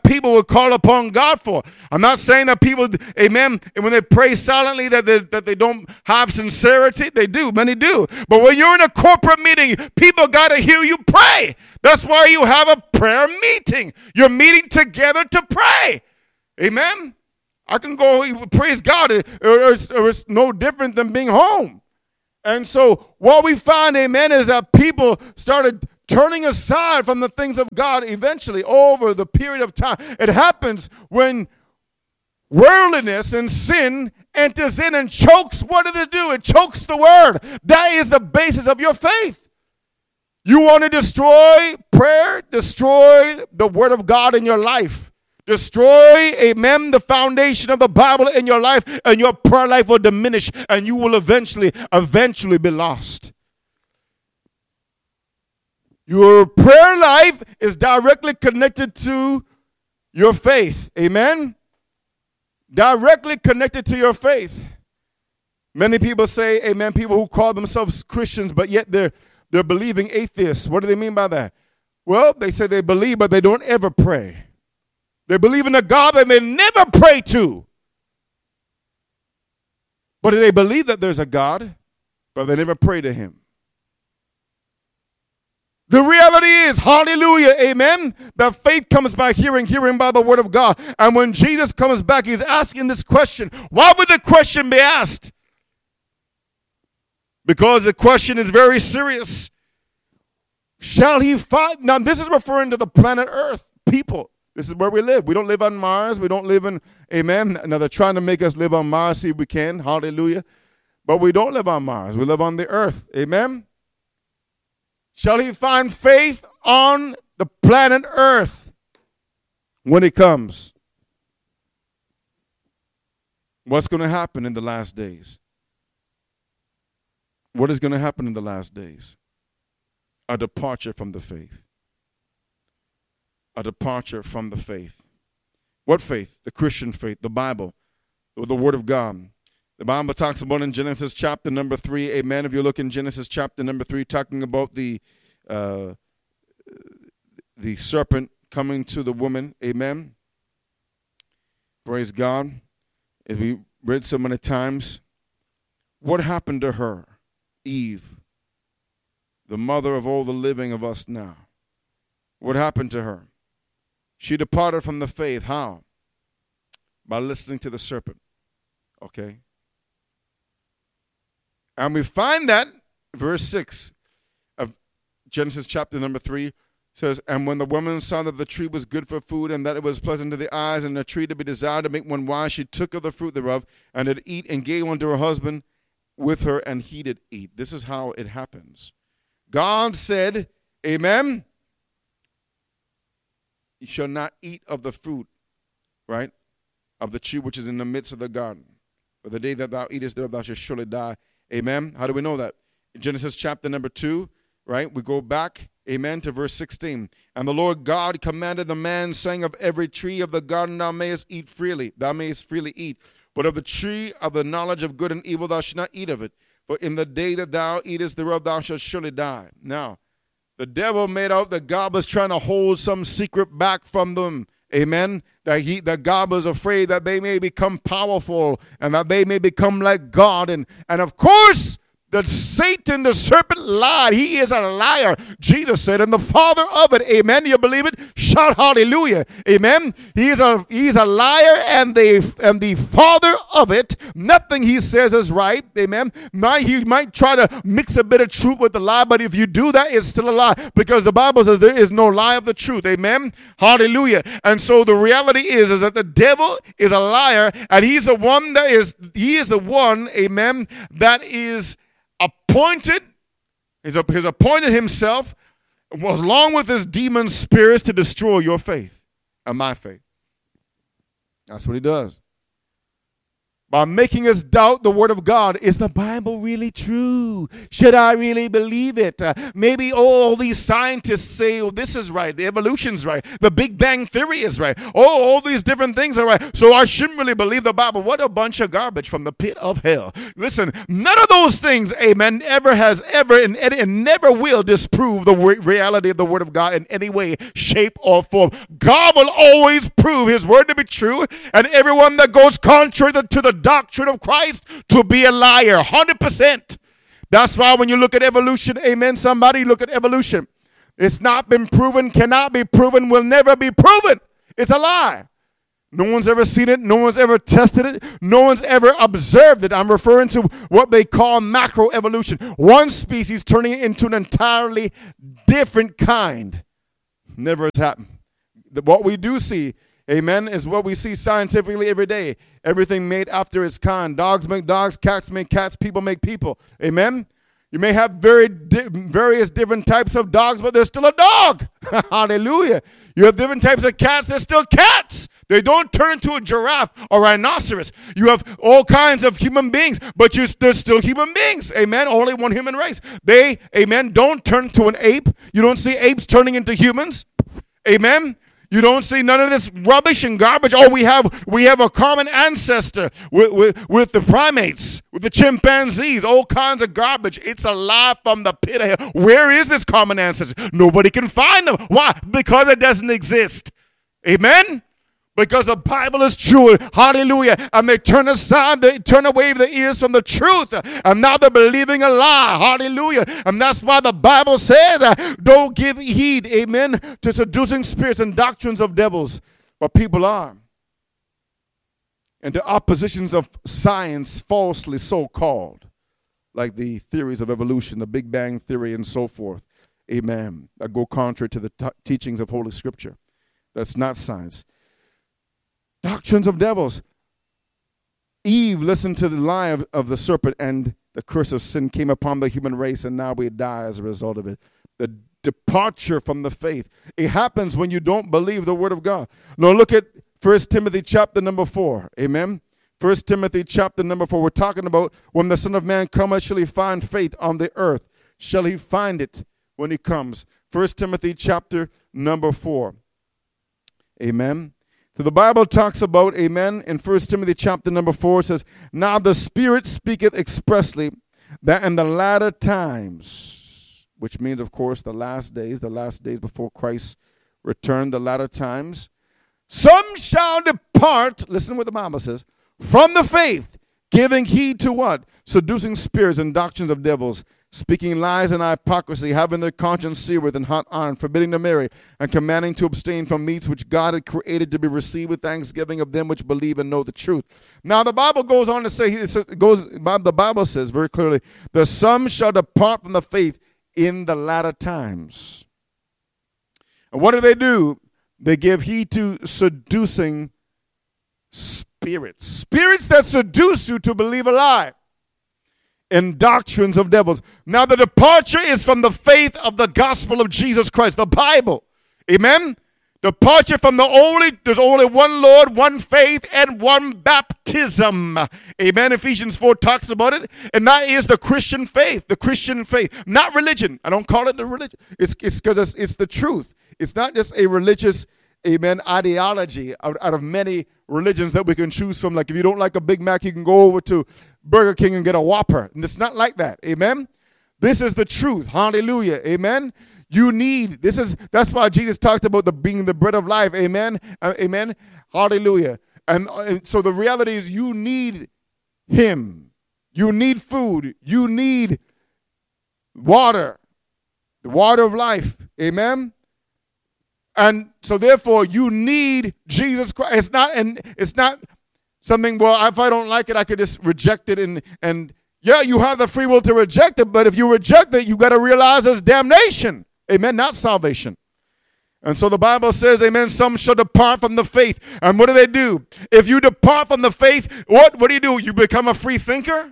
people would call upon God for. I'm not saying that people, amen, and when they pray silently that they, that they don't have sincerity. They do. Many do. But when you're in a corporate meeting, people got to hear you pray. That's why you have a prayer meeting. You're meeting together to pray. Amen. I can go praise God. Or it's, or it's no different than being home. And so what we find, amen, is that people started turning aside from the things of God eventually over the period of time. It happens when worldliness and sin enters in and chokes. What does it do? It chokes the word. That is the basis of your faith. You want to destroy prayer? Destroy the word of God in your life. Destroy, amen, the foundation of the Bible in your life, and your prayer life will diminish, and you will eventually, eventually be lost. Your prayer life is directly connected to your faith. Amen? Directly connected to your faith. Many people say, amen, people who call themselves Christians, but yet they're, they're believing atheists. What do they mean by that? Well, they say they believe, but they don't ever pray. They believe in a God they may never pray to. But they believe that there's a God, but they never pray to him. The reality is, hallelujah, amen, that faith comes by hearing, hearing by the word of God. And when Jesus comes back, he's asking this question. Why would the question be asked? Because the question is very serious. Shall he find? Now, this is referring to the planet Earth, people. This is where we live. We don't live on Mars. We don't live in, amen. Now they're trying to make us live on Mars, see if we can, hallelujah. But we don't live on Mars. We live on the earth, amen. Shall he find faith on the planet Earth when he comes? What's going to happen in the last days? What is going to happen in the last days? A departure from the faith. A departure from the faith. What faith? The Christian faith, the Bible, the Word of God. The Bible talks about in Genesis chapter number three, amen. If you look in Genesis chapter number three, talking about the uh, the serpent coming to the woman, amen. Praise God. As we read so many times, what happened to her? Eve, the mother of all the living of us now. What happened to her? She departed from the faith. How? By listening to the serpent. Okay? And we find that, verse six of Genesis chapter number three says, and when the woman saw that the tree was good for food, and that it was pleasant to the eyes, and a tree to be desired to make one wise, she took of the fruit thereof, and did eat, and gave unto her husband with her, and he did eat. This is how it happens. God said, amen, you shall not eat of the fruit, right, of the tree which is in the midst of the garden. For the day that thou eatest thereof, thou shalt surely die. Amen. How do we know that? In Genesis chapter number two, right, we go back, amen, to verse sixteen. And the Lord God commanded the man, saying, of every tree of the garden thou mayest eat freely, thou mayest freely eat. But of the tree of the knowledge of good and evil thou shalt not eat of it. For in the day that thou eatest thereof, thou shalt surely die. Now, the devil made out that God was trying to hold some secret back from them. Amen. That he, that God was afraid that they may become powerful and that they may become like God. And, and of course, that Satan, the serpent, lied. He is a liar. Jesus said, and the father of it. Amen. Do you believe it? Shout hallelujah. Amen. He is a he's a liar and the and the father of it. Nothing he says is right. Amen. Might, he might try to mix a bit of truth with the lie, but if you do that, it's still a lie, because the Bible says there is no lie of the truth. Amen. Hallelujah. And so the reality is, is that the devil is a liar, and he's the one that is he is the one, amen, that is appointed, he's, he's appointed himself, along with his demon spirits, to destroy your faith and my faith. That's what he does. by making us doubt the word of God. Is the Bible really true? Should I really believe it? Uh, maybe all these scientists say, oh, this is right. The evolution's right. The Big Bang Theory is right. Oh, all these different things are right. So I shouldn't really believe the Bible. What a bunch of garbage from the pit of hell. Listen, none of those things, amen, ever has ever and, and never will disprove the re- reality of the word of God in any way, shape, or form. God will always prove his word to be true, and everyone that goes contrary to the doctrine of Christ to be a liar, one hundred percent. That's why when you look at evolution, amen, somebody look at evolution. It's not been proven, cannot be proven, will never be proven. It's a lie. No one's ever seen it. No one's ever tested it. No one's ever observed it. I'm referring to what they call macroevolution. One species turning into an entirely different kind. Never has happened. What we do see, amen, is what we see scientifically every day. Everything made after its kind. Dogs make dogs, cats make cats, people make people. Amen? You may have very di- various different types of dogs, but they're still a dog. Hallelujah. You have different types of cats, they're still cats. They don't turn into a giraffe or rhinoceros. You have all kinds of human beings, but you, they're still human beings. Amen? Only one human race. They, amen, don't turn to an ape. You don't see apes turning into humans. Amen? You don't see none of this rubbish and garbage. Oh, we have we have a common ancestor with, with, with the primates, with the chimpanzees, all kinds of garbage. It's a lie from the pit of hell. Where is this common ancestor? Nobody can find them. Why? Because it doesn't exist. Amen? Because the Bible is true. Hallelujah. And they turn aside, they turn away their ears from the truth. And now they're believing a lie. Hallelujah. And that's why the Bible says, uh, don't give heed, amen, to seducing spirits and doctrines of devils. But people are. And to oppositions of science, falsely so called, like the theories of evolution, the Big Bang Theory, and so forth. Amen. That go contrary to the t- teachings of Holy Scripture. That's not science. Doctrines of devils. Eve listened to the lie of, of the serpent, and the curse of sin came upon the human race, and now we die as a result of it. The departure from the faith. It happens when you don't believe the word of God. Now look at First Timothy chapter number four. Amen. First Timothy chapter number four. We're talking about when the Son of Man cometh, shall he find faith on the earth? Shall he find it when he comes? First Timothy chapter number four. Amen. So the Bible talks about, amen, in First Timothy chapter number four, it says, now the Spirit speaketh expressly that in the latter times, which means, of course, the last days, the last days before Christ returned, the latter times, some shall depart, listen what the Bible says, from the faith, giving heed to what? Seducing spirits and doctrines of devils, speaking lies and hypocrisy, having their conscience seared with hot iron, forbidding to marry, and commanding to abstain from meats which God had created to be received with thanksgiving of them which believe and know the truth. Now the Bible goes on to say, it goes, the Bible says very clearly, the some shall depart from the faith in the latter times. And what do they do? They give heed to seducing spirits. Spirits that seduce you to believe a lie. And doctrines of devils. Now the departure is from the faith of the gospel of Jesus Christ, the Bible. Amen? Departure from the only, there's only one Lord, one faith, and one baptism. Amen? Ephesians four talks about it. And that is the Christian faith, the Christian faith. Not religion. I don't call it the religion. It's because it's, it's, it's the truth. It's not just a religious, amen, ideology out, out of many religions that we can choose from. Like if you don't like a Big Mac, you can go over to Burger King and get a Whopper. And it's not like that. Amen? This is the truth. Hallelujah. Amen? You need, this is, that's why Jesus talked about the being the bread of life. Amen? Uh, amen? Hallelujah. And, uh, and so the reality is you need him. You need food. You need water. The water of life. Amen? And so therefore you need Jesus Christ. It's not, and it's not something, well, if I don't like it, I could just reject it. And, and yeah, you have the free will to reject it, but if you reject it, you got to realize there's damnation. Amen, not salvation. And so the Bible says, amen, some shall depart from the faith. And what do they do? If you depart from the faith, what, what do you do? You become a free thinker?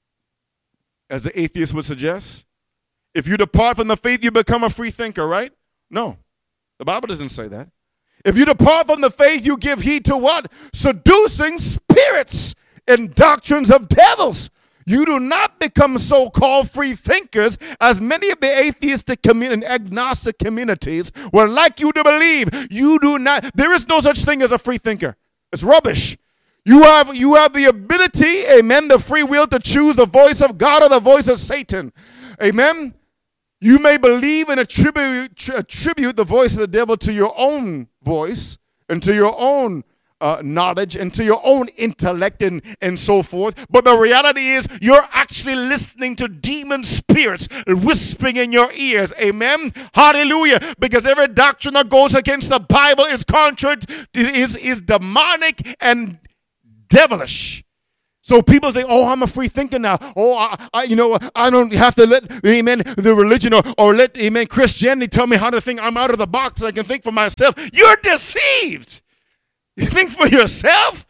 As the atheist would suggest. If you depart from the faith, you become a free thinker, right? No, the Bible doesn't say that. If you depart from the faith, you give heed to what? Seducing spirits in doctrines of devils. You do not become so-called free thinkers as many of the atheistic community and agnostic communities would like you to believe. You do not. There is no such thing as a free thinker. It's rubbish. You have, you have the ability, amen, the free will to choose the voice of God or the voice of Satan. Amen. You may believe and attribute, attribute the voice of the devil to your own voice and to your own Uh, knowledge and to your own intellect and, and so forth. But the reality is you're actually listening to demon spirits whispering in your ears. Amen. Hallelujah. Because every doctrine that goes against the Bible is contrary, is, is demonic and devilish. So people say, oh, I'm a free thinker now. Oh, I, I, you know, I don't have to let, amen, the religion or, or let, amen, Christianity tell me how to think. I'm out of the box and I can think for myself. You're deceived. You think for yourself?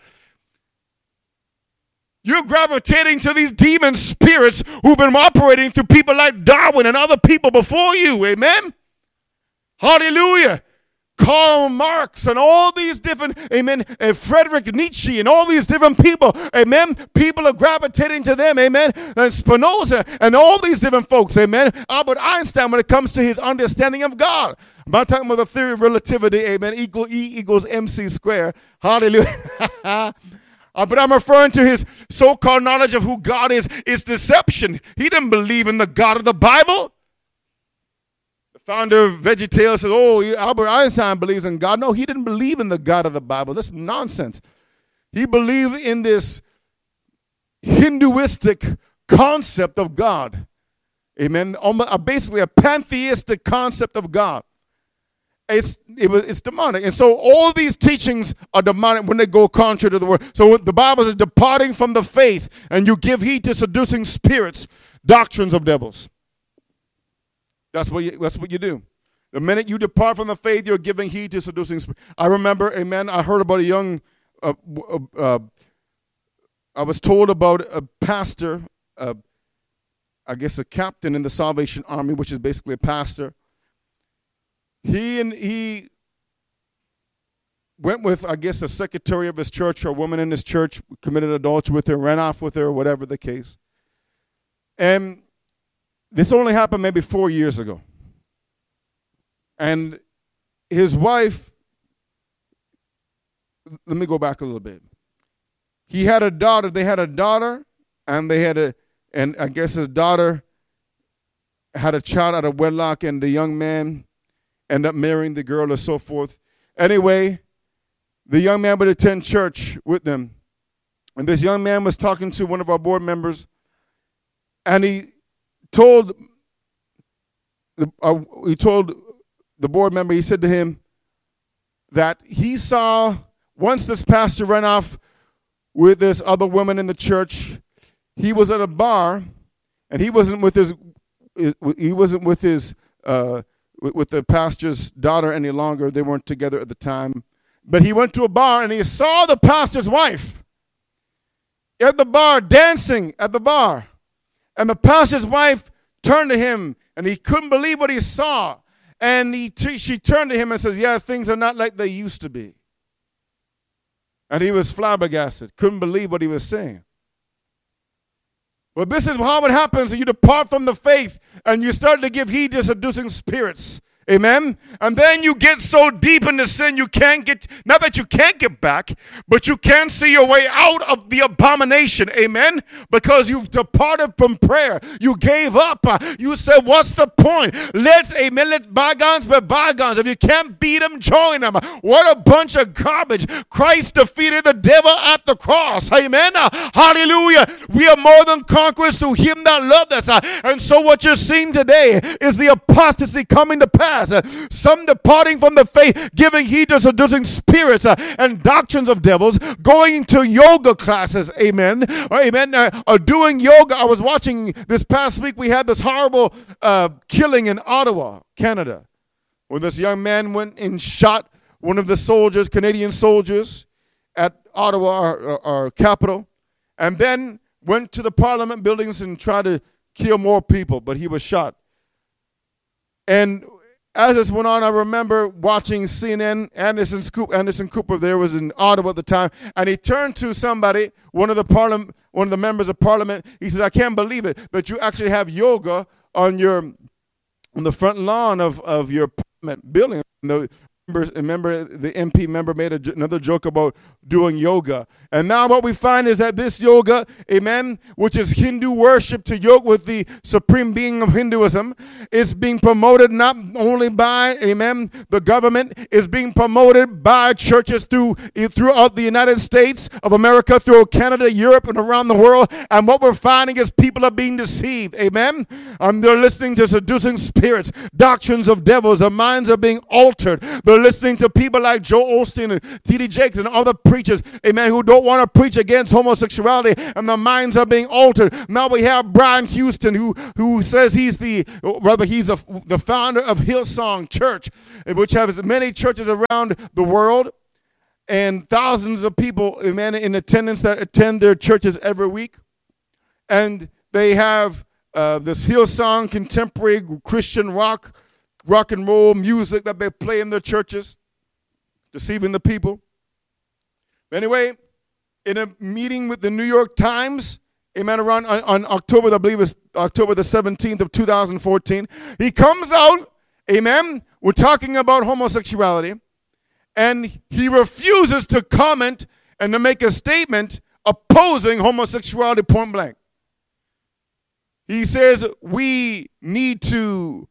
You're gravitating to these demon spirits who've been operating through people like Darwin and other people before you. Amen? Hallelujah. Karl Marx and all these different, amen, and Friedrich Nietzsche and all these different people, amen, people are gravitating to them, amen, and Spinoza and all these different folks, amen. Albert Einstein when it comes to his understanding of God. I'm not talking about the theory of relativity, amen, equal E equals mc squared, hallelujah. uh, but I'm referring to his so-called knowledge of who God is, is deception. He didn't believe in the God of the Bible. Founder of VeggieTales says, oh, Albert Einstein believes in God. No, he didn't believe in the God of the Bible. That's nonsense. He believed in this Hinduistic concept of God. Amen. Basically a pantheistic concept of God. It's, it was, it's demonic. And so all these teachings are demonic when they go contrary to the word. So the Bible is departing from the faith, and you give heed to seducing spirits, doctrines of devils. That's what you, that's what you do. The minute you depart from the faith, you're giving heed to seducing spirits. I remember, amen, I heard about a young, uh, uh, I was told about a pastor, uh, I guess a captain in the Salvation Army, which is basically a pastor. He and he went with, I guess, the secretary of his church or a woman in his church, committed adultery with her, ran off with her, or whatever the case. And this only happened maybe four years ago. And his wife, let me go back a little bit. He had a daughter, they had a daughter, and they had a, and I guess his daughter had a child out of wedlock, and the young man ended up marrying the girl or so forth. Anyway, the young man would attend church with them. And this young man was talking to one of our board members, and he told the uh, he told the board member, he said to him that he saw once this pastor ran off with this other woman in the church. He was at a bar, and he wasn't with his he wasn't with his uh, with the pastor's daughter any longer. They weren't together at the time. But he went to a bar and he saw the pastor's wife at the bar dancing at the bar. And the pastor's wife turned to him, and he couldn't believe what he saw. And he t- she turned to him and says, yeah, things are not like they used to be. And he was flabbergasted, couldn't believe what he was saying. Well, this is how it happens. You depart from the faith, and you start to give heed to seducing spirits. Amen. And then you get so deep into sin you can't get, not that you can't get back, but you can't see your way out of the abomination. Amen. Because you've departed from prayer. You gave up. You said, what's the point? Let's, amen, let bygones be bygones. If you can't beat them, join them. What a bunch of garbage. Christ defeated the devil at the cross. Amen. Hallelujah. We are more than conquerors through him that loved us. And so what you're seeing today is the apostasy coming to pass. Uh, some departing from the faith, giving heed to seducing spirits uh, and doctrines of devils, going to yoga classes, amen, or, amen, uh, uh, doing yoga. I was watching this past week, we had this horrible uh, killing in Ottawa, Canada, where this young man went and shot one of the soldiers, Canadian soldiers, at Ottawa, our, our, our capital, and then went to the Parliament buildings and tried to kill more people, but he was shot. And as this went on, I remember watching C N N. Anderson Cooper, Anderson Cooper there was in Ottawa at the time, and he turned to somebody, one of the parliament, one of the members of parliament. He says, "I can't believe it, but you actually have yoga on your on the front lawn of, of your parliament building." The, remember, the M P member made a, another joke about doing yoga. And now what we find is that this yoga, amen, which is Hindu worship to yoke with the supreme being of Hinduism, is being promoted not only by, amen, the government, is being promoted by churches through throughout the United States of America, through Canada, Europe, and around the world. And what we're finding is people are being deceived, amen. Um, they're listening to seducing spirits, doctrines of devils. Their minds are being altered. They're listening to people like Joel Osteen and T D Jakes and other preachers, amen, who don't want to preach against homosexuality, and their minds are being altered. Now we have Brian Houston, who who says he's the, rather he's a, the founder of Hillsong Church, which has many churches around the world, and thousands of people, amen, in attendance that attend their churches every week. And they have uh, this Hillsong contemporary Christian rock, rock and roll music that they play in their churches, deceiving the people. Anyway, in a meeting with the New York Times, amen, around on, on October, I believe it's October the seventeenth of two thousand fourteen, he comes out, amen, we're talking about homosexuality, and he refuses to comment and to make a statement opposing homosexuality point blank. He says we need to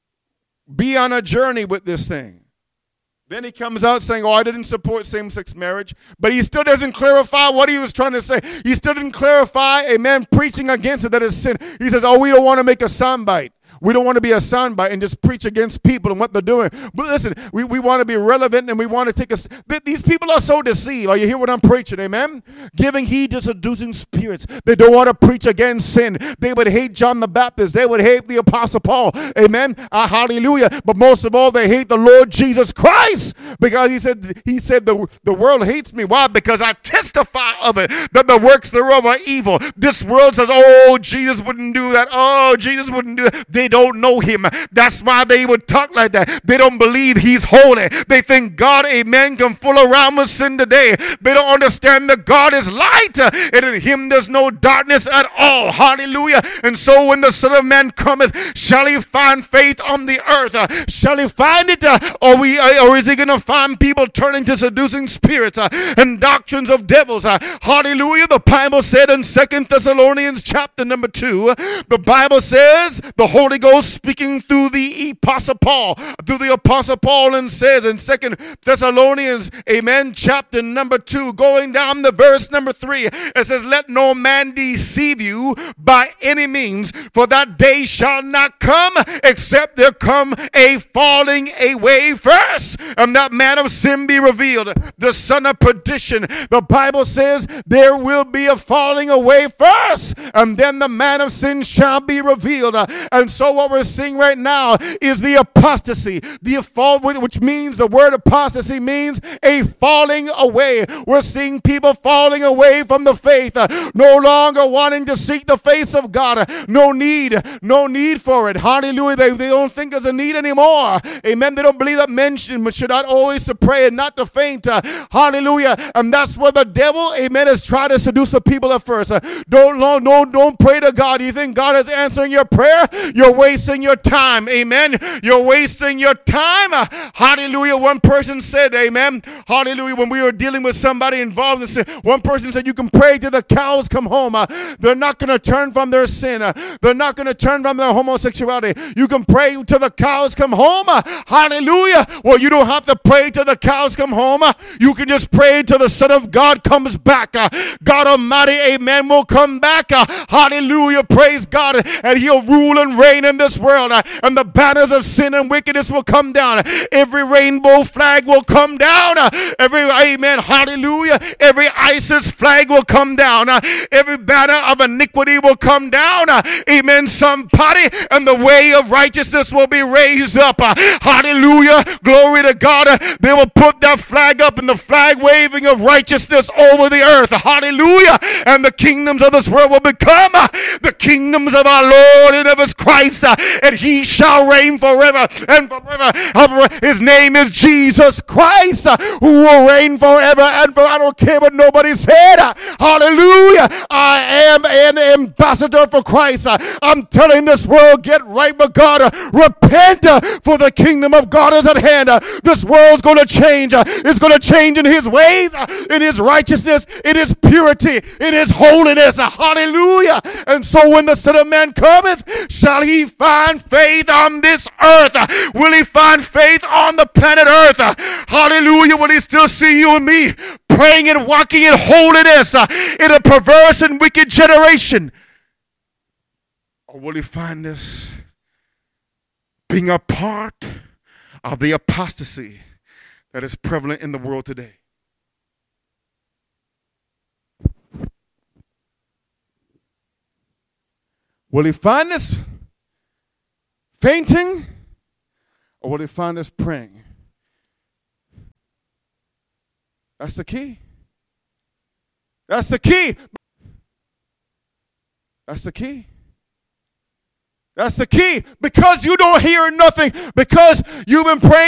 be on a journey with this thing. Then he comes out saying, oh, I didn't support same-sex marriage. But he still doesn't clarify what he was trying to say. He still didn't clarify, amen, preaching against it, that is sin. He says, oh, we don't want to make a soundbite. We don't want to be a soundbite and just preach against people and what they're doing. But listen, we, we want to be relevant, and we want to take us. These people are so deceived. Are you hear what I'm preaching? Amen? Giving heed to seducing spirits. They don't want to preach against sin. They would hate John the Baptist. They would hate the Apostle Paul. Amen? Uh, hallelujah. But most of all, they hate the Lord Jesus Christ, because he said, he said the, the world hates me. Why? Because I testify of it, that the works thereof are evil. This world says, oh, Jesus wouldn't do that. Oh, Jesus wouldn't do that. They don't know him. That's why they would talk like that. They don't believe he's holy. They think God, amen, can fool around with sin today. They don't understand that God is light, and in him there's no darkness at all. Hallelujah. And so when the Son of Man cometh, shall he find faith on the earth? Uh, shall he find it? Uh, or, we, uh, or is he going to find people turning to seducing spirits uh, and doctrines of devils? Uh, hallelujah. The Bible said in Second Thessalonians chapter number two, the Bible says the Holy Ghost speaking through the Apostle Paul, through the Apostle Paul, and says in Second Thessalonians, amen, chapter number two, going down to verse number three, it says, let no man deceive you by any means, for that day shall not come except there come a falling away first, and that man of sin be revealed, the son of perdition. The Bible says there will be a falling away first, and then the man of sin shall be revealed. And so what we're seeing right now is the apostasy, the fall, which means the word apostasy means a falling away. We're seeing people falling away from the faith, uh, no longer wanting to seek the face of God. No need, no need for it. Hallelujah. They, they don't think there's a need anymore. Amen. They don't believe that men should, should not always to pray and not to faint. Uh, hallelujah. And that's where the devil, amen, is trying to seduce the people at first. Uh, don't, don't, don't, don't pray to God. You think God is answering your prayer? You're wasting your time. Amen. You're wasting your time. Uh, hallelujah. One person said, amen. Hallelujah. When we were dealing with somebody involved in sin, one person said, you can pray till the cows come home. Uh, they're not going to turn from their sin. Uh, they're not going to turn from their homosexuality. You can pray till the cows come home. Uh, hallelujah. Well, you don't have to pray till the cows come home. Uh, you can just pray till the Son of God comes back. Uh, God Almighty, amen, will come back. Uh, hallelujah. Praise God. And he'll rule and reign in this world. Uh, and the banners of sin and wickedness will come down. Every rainbow flag will come down. Every, amen, hallelujah. Every ISIS flag will come down. Every banner of iniquity will come down. Amen, somebody. And the way of righteousness will be raised up. Hallelujah. Glory to God. They will put that flag up, and the flag waving of righteousness over the earth. Hallelujah. And the kingdoms of this world will become the kingdoms of our Lord and of his Christ Christ, uh, and he shall reign forever and forever. His name is Jesus Christ, uh, who will reign forever and forever. I don't care what nobody said. Uh, hallelujah. I am an ambassador for Christ. Uh, I'm telling this world, get right with God. Uh, repent, uh, for the kingdom of God is at hand. Uh, this world's going to change. Uh, it's going to change in his ways, uh, in his righteousness, in his purity, in his holiness. Uh, hallelujah. And so when the Son of Man cometh, shall he find faith on this earth? Uh, will he find faith on the planet earth? Uh, hallelujah. Will he still see you and me praying and walking in holiness uh, in a perverse and wicked generation? Or will he find us being a part of the apostasy that is prevalent in the world today? Will he find us fainting, or will he find us praying? That's the key. That's the key. That's the key. That's the key. Because you don't hear nothing, because you've been praying